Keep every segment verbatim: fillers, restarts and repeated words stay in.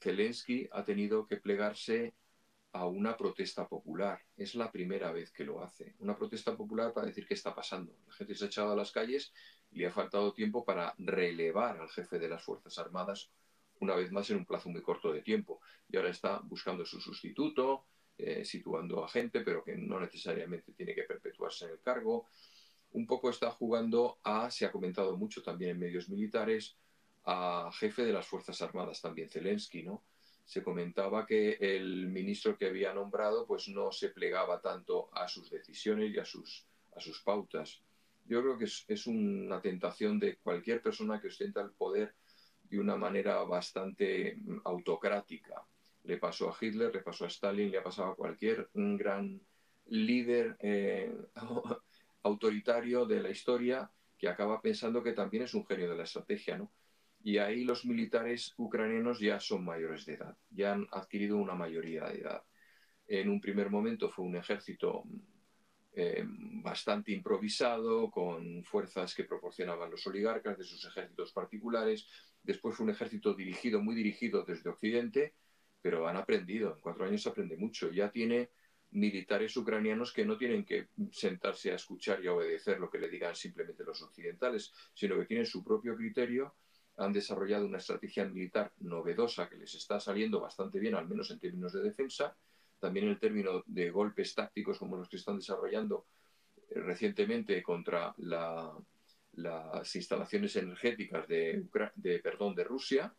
Zelensky ha tenido que plegarse a una protesta popular. Es la primera vez que lo hace. Una protesta popular para decir qué está pasando. La gente se ha echado a las calles y le ha faltado tiempo para relevar al jefe de las Fuerzas Armadas una vez más en un plazo muy corto de tiempo. Y ahora está buscando su sustituto, eh, situando a gente, pero que no necesariamente tiene que perpetuarse en el cargo. Un poco está jugando a, se ha comentado mucho también en medios militares, a jefe de las Fuerzas Armadas también, Zelensky, ¿no? Se comentaba que el ministro que había nombrado pues no se plegaba tanto a sus decisiones y a sus, a sus pautas. Yo creo que es, es una tentación de cualquier persona que ostenta el poder de una manera bastante autocrática. Le pasó a Hitler, le pasó a Stalin, le ha pasado a cualquier gran líder eh, autoritario de la historia que acaba pensando que también es un genio de la estrategia, ¿no? Y ahí los militares ucranianos ya son mayores de edad, ya han adquirido una mayoría de edad. En un primer momento fue un ejército eh, bastante improvisado, con fuerzas que proporcionaban los oligarcas de sus ejércitos particulares. Después fue un ejército dirigido, muy dirigido desde Occidente, pero han aprendido. En cuatro años se aprende mucho. Ya tiene militares ucranianos que no tienen que sentarse a escuchar y a obedecer lo que le digan simplemente los occidentales, sino que tienen su propio criterio, han desarrollado una estrategia militar novedosa que les está saliendo bastante bien, al menos en términos de defensa, también en el término de golpes tácticos como los que están desarrollando eh, recientemente contra la, las instalaciones energéticas de, de, perdón, de Rusia,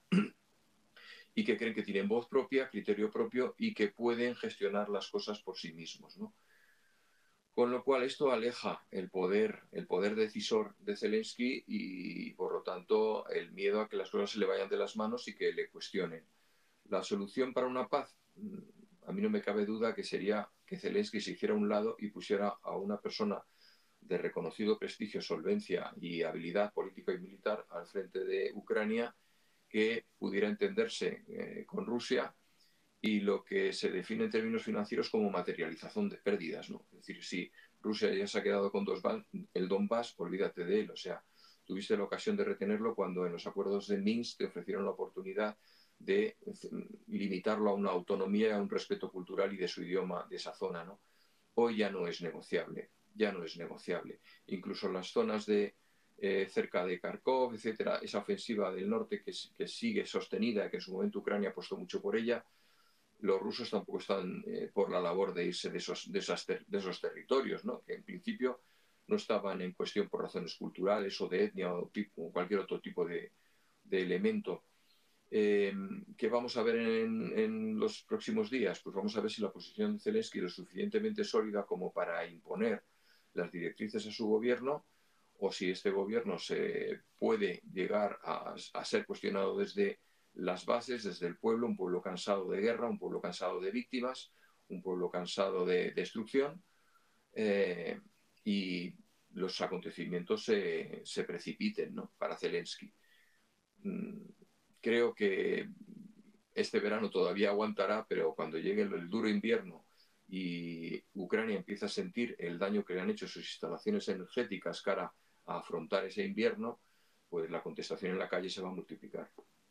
y que creen que tienen voz propia, criterio propio y que pueden gestionar las cosas por sí mismos, ¿no? Con lo cual esto aleja el poder, el poder decisor de Zelensky y, por lo tanto, el miedo a que las cosas se le vayan de las manos y que le cuestionen. La solución para una paz, a mí no me cabe duda que sería que Zelensky se hiciera a un lado y pusiera a una persona de reconocido prestigio, solvencia y habilidad política y militar al frente de Ucrania, que pudiera entenderse eh, con Rusia y lo que se define en términos financieros como materialización de pérdidas, ¿no? Es decir, si Rusia ya se ha quedado con dos el Donbass, olvídate de él. O sea, tuviste la ocasión de retenerlo cuando en los acuerdos de Minsk te ofrecieron la oportunidad de limitarlo a una autonomía y a un respeto cultural y de su idioma de esa zona, ¿no? Hoy ya no es negociable, ya no es negociable. Incluso las zonas de eh, cerca de Kharkov, etcétera, esa ofensiva del norte que, que sigue sostenida, que en su momento Ucrania ha puesto mucho por ella, los rusos tampoco están eh, por la labor de irse de esos, de esas ter de esos territorios, ¿no? Que en principio no estaban en cuestión por razones culturales o de etnia o, tipo, o cualquier otro tipo de, de elemento. Eh, ¿Qué vamos a ver en, en los próximos días? Pues vamos a ver si la posición de Zelensky es lo suficientemente sólida como para imponer las directrices a su gobierno, o si este gobierno se puede llegar a, a ser cuestionado desde las bases, desde el pueblo, un pueblo cansado de guerra, un pueblo cansado de víctimas, un pueblo cansado de destrucción, eh, y los acontecimientos se, se precipiten, ¿no? Para Zelensky. Mm, creo que este verano todavía aguantará, pero cuando llegue el, el duro invierno y Ucrania empieza a sentir el daño que le han hecho sus instalaciones energéticas cara a afrontar ese invierno, pues la contestación en la calle se va a multiplicar.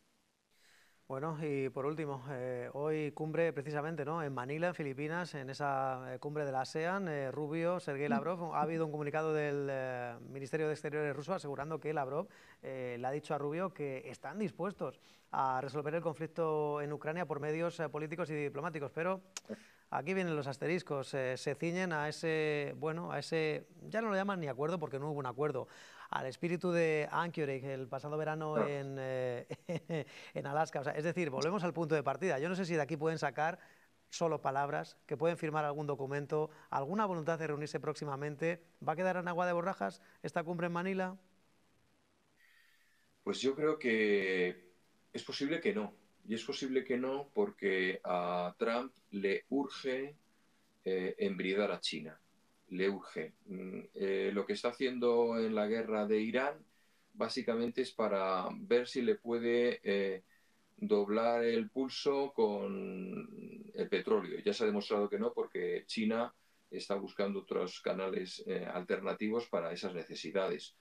Bueno, y por último, eh, hoy cumbre precisamente, ¿no? En Manila, en Filipinas, en esa eh, cumbre de la ASEAN, eh, Rubio, Sergei Lavrov, ha habido un comunicado del eh, Ministerio de Exteriores ruso asegurando que Lavrov eh, le ha dicho a Rubio que están dispuestos a resolver el conflicto en Ucrania por medios eh, políticos y diplomáticos, pero aquí vienen los asteriscos, eh, se ciñen a ese, bueno, a ese, ya no lo llaman ni acuerdo porque no hubo un acuerdo, al espíritu de Anchorage el pasado verano Claro. en, eh, en Alaska. O sea, es decir, volvemos al punto de partida. Yo no sé si de aquí pueden sacar solo palabras, que pueden firmar algún documento, alguna voluntad de reunirse próximamente. ¿Va a quedar en agua de borrajas esta cumbre en Manila? Pues yo creo que es posible que no. Y es posible que no porque a Trump le urge eh, embridar a China. Le urge. Mm, eh, lo que está haciendo en la guerra de Irán básicamente es para ver si le puede eh, doblar el pulso con el petróleo. Ya se ha demostrado que no, porque China está buscando otros canales eh, alternativos para esas necesidades.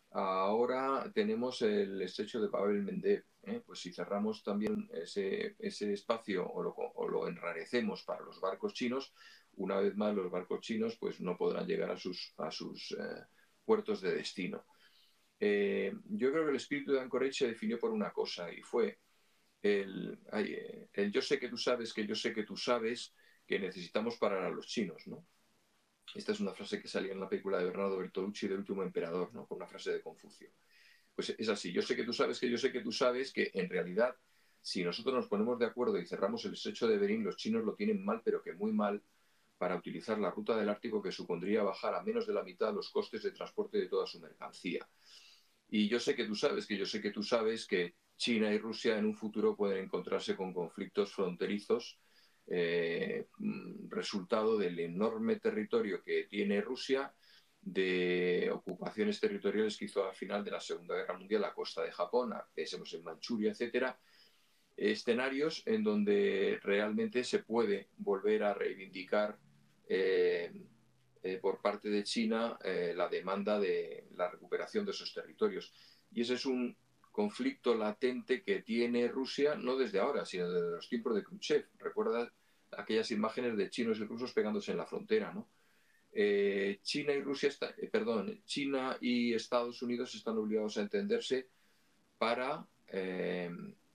Ahora tenemos el estrecho de Bab el-Mandeb. ¿eh? Pues si cerramos también ese, ese espacio o lo, o lo enrarecemos para los barcos chinos, una vez más los barcos chinos pues no podrán llegar a sus, a sus eh, puertos de destino. Eh, yo creo que el espíritu de Anchorage se definió por una cosa y fue el, el, el yo sé que tú sabes que yo sé que tú sabes que necesitamos parar a los chinos, ¿no? Esta es una frase que salía en la película de Bernardo Bertolucci del último emperador, ¿no? Con una frase de Confucio. Pues es así, yo sé que tú sabes que yo sé que tú sabes que en realidad si nosotros nos ponemos de acuerdo y cerramos el estrecho de Bering, los chinos lo tienen mal, pero que muy mal, para utilizar la ruta del Ártico, que supondría bajar a menos de la mitad los costes de transporte de toda su mercancía. Y yo sé que tú sabes que yo sé que tú sabes que China y Rusia en un futuro pueden encontrarse con conflictos fronterizos eh, resultado del enorme territorio que tiene Rusia, de ocupaciones territoriales que hizo al final de la Segunda Guerra Mundial la costa de Japón, pensemos en Manchuria, etcétera, escenarios en donde realmente se puede volver a reivindicar eh, eh, por parte de China eh, la demanda de la recuperación de esos territorios. Y ese es un conflicto latente que tiene Rusia no desde ahora, sino desde los tiempos de Khrushchev. ¿Recuerdas aquellas imágenes de chinos y rusos pegándose en la frontera, ¿no? Eh, China y Rusia, está, eh, perdón, China y Estados Unidos están obligados a entenderse para eh,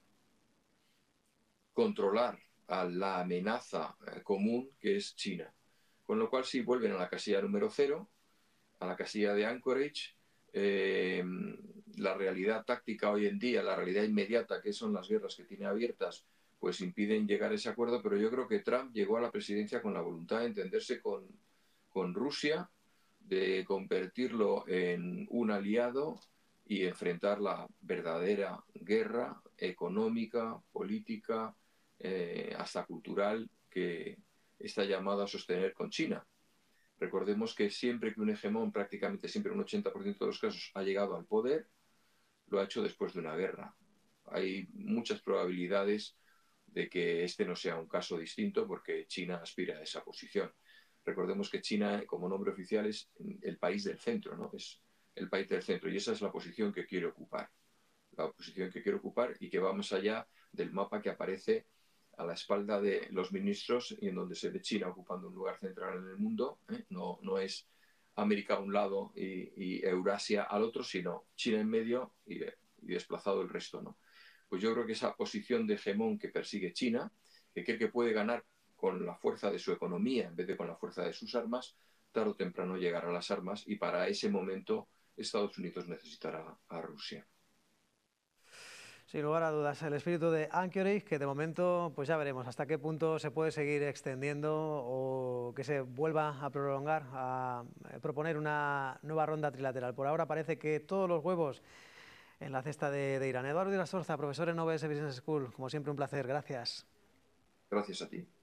controlar a la amenaza eh, común que es China. Con lo cual, si vuelven a la casilla número cero, a la casilla de Anchorage, eh, la realidad táctica hoy en día, la realidad inmediata, que son las guerras que tiene abiertas, pues impiden llegar a ese acuerdo, pero yo creo que Trump llegó a la presidencia con la voluntad de entenderse con, con Rusia, de convertirlo en un aliado y enfrentar la verdadera guerra económica, política, eh, hasta cultural que está llamado a sostener con China. Recordemos que siempre que un hegemón, prácticamente siempre un ochenta por ciento de los casos, ha llegado al poder, lo ha hecho después de una guerra. Hay muchas probabilidades de que este no sea un caso distinto porque China aspira a esa posición. Recordemos que China, como nombre oficial, es el país del centro, ¿no? Es el país del centro y esa es la posición que quiere ocupar. La posición que quiere ocupar y que va más allá del mapa que aparece a la espalda de los ministros y en donde se ve China ocupando un lugar central en el mundo. ¿eh? No, no es América a un lado y, y Eurasia al otro, sino China en medio y, y desplazado el resto, ¿no? Pues yo creo que esa posición de hegemón que persigue China, que cree que puede ganar con la fuerza de su economía en vez de con la fuerza de sus armas, tarde o temprano llegará a las armas y para ese momento Estados Unidos necesitará a Rusia. Sin lugar a dudas, el espíritu de Anchorage, que de momento pues ya veremos hasta qué punto se puede seguir extendiendo o que se vuelva a prolongar, a proponer una nueva ronda trilateral. Por ahora parece que todos los huevos en la cesta de, de Irán. Eduardo Irasorza, profesor en O B S Business School, como siempre un placer, gracias. Gracias a ti.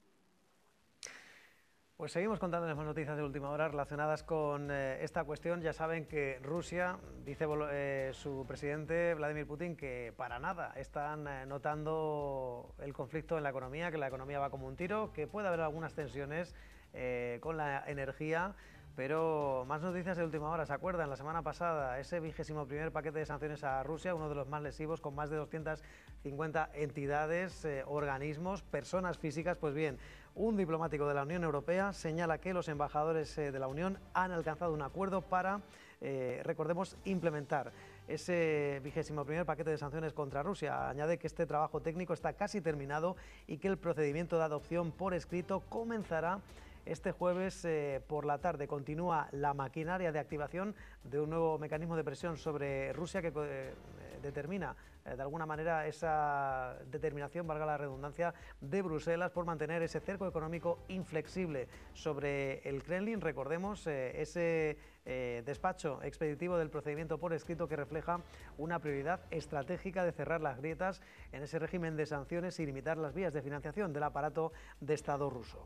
Pues seguimos contándoles más noticias de última hora relacionadas con eh, esta cuestión. Ya saben que Rusia, dice eh, su presidente Vladimir Putin, que para nada están eh, notando el conflicto en la economía, que la economía va como un tiro, que puede haber algunas tensiones eh, con la energía. Pero más noticias de última hora. ¿Se acuerdan? La semana pasada, ese vigésimo primer paquete de sanciones a Rusia, uno de los más lesivos, con más de doscientas cincuenta entidades, eh, organismos, personas físicas. Pues bien, un diplomático de la Unión Europea señala que los embajadores eh, de la Unión han alcanzado un acuerdo para, eh, recordemos, implementar ese vigésimo primer paquete de sanciones contra Rusia. Añade que este trabajo técnico está casi terminado y que el procedimiento de adopción por escrito comenzará este jueves eh, por la tarde. Continúa la maquinaria de activación de un nuevo mecanismo de presión sobre Rusia que eh, determina eh, de alguna manera esa determinación, valga la redundancia, de Bruselas por mantener ese cerco económico inflexible sobre el Kremlin. Recordemos eh, ese eh, despacho expeditivo del procedimiento por escrito que refleja una prioridad estratégica de cerrar las grietas en ese régimen de sanciones y limitar las vías de financiación del aparato de Estado ruso.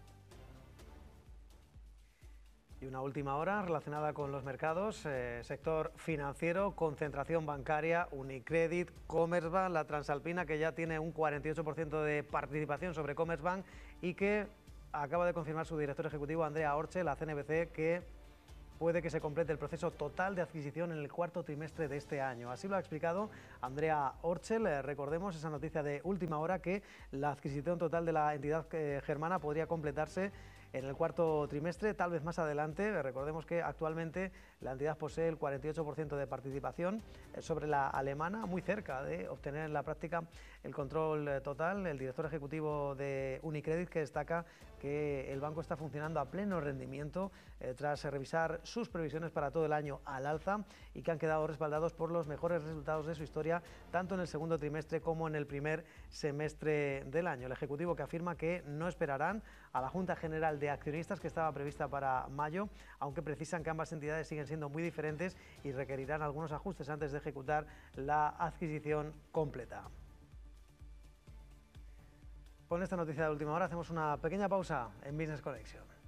Y una última hora relacionada con los mercados, eh, sector financiero, concentración bancaria, Unicredit, Commerzbank, la Transalpina, que ya tiene un cuarenta y ocho por ciento de participación sobre Commerzbank y que acaba de confirmar su director ejecutivo, Andrea Orche, la C N B C, que puede que se complete el proceso total de adquisición en el cuarto trimestre de este año. Así lo ha explicado Andrea Orchel. Eh, recordemos esa noticia de última hora que la adquisición total de la entidad eh, germana podría completarse en el cuarto trimestre, tal vez más adelante. Recordemos que actualmente la entidad posee el cuarenta y ocho por ciento de participación sobre la alemana, muy cerca de obtener en la práctica el control total. El director ejecutivo de Unicredit, que destaca que el banco está funcionando a pleno rendimiento eh, tras revisar sus previsiones para todo el año al alza y que han quedado respaldados por los mejores resultados de su historia, tanto en el segundo trimestre como en el primer semestre del año. El ejecutivo que afirma que no esperarán a la Junta General de Accionistas, que estaba prevista para mayo, aunque precisan que ambas entidades siguen siendo muy diferentes y requerirán algunos ajustes antes de ejecutar la adquisición completa. Con esta noticia de última hora hacemos una pequeña pausa en Business Connection.